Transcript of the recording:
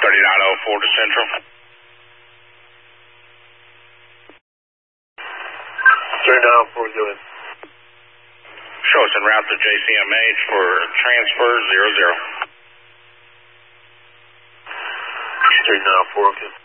3904 to Central. 3904, go ahead. Show us en route to JCMH for transfer 00. 3904, okay.